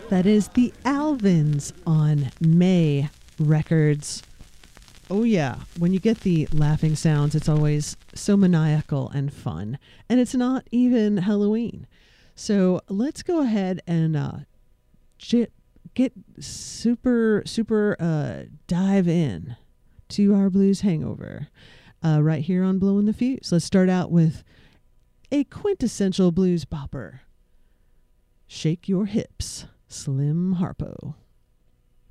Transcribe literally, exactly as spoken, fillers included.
That is the Alvins on May Records. Oh yeah, when you get the laughing sounds, it's always so maniacal and fun. And it's not even Halloween. So let's go ahead and uh, j- get super, super uh, dive in to our blues hangover uh, right here on Blowing the Fuse. Let's start out with a quintessential blues bopper. Shake Your Hips, Slim Harpo.